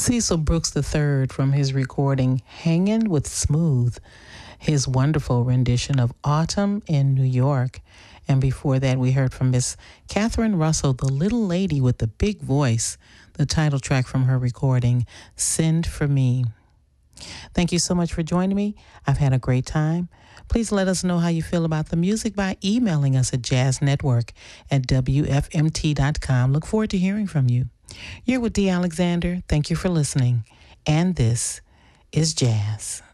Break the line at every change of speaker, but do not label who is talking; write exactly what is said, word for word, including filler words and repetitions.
Cecil Brooks the third from his recording Hangin' with Smooth, his wonderful rendition of Autumn in New York. And before that, we heard from Miss Catherine Russell, the little lady with the big voice, the title track from her recording, Send for Me. Thank you so much for joining me. I've had a great time. Please let us know how you feel about the music by emailing us at jazznetwork at w f m t dot com. Look forward to hearing from you. You're with Dee Alexander. Thank you for listening. And this is Jazz.